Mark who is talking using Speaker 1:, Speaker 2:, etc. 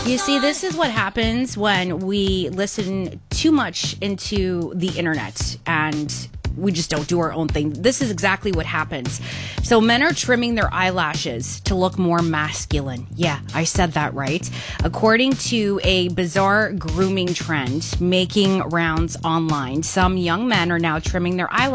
Speaker 1: You see, this is what happens when we listen too much into the internet and we just don't do our own thing. This is exactly what happens. So men are trimming their eyelashes to look more masculine. Yeah, I said that right. According to a bizarre grooming trend making rounds online, some young men are now trimming their eyelashes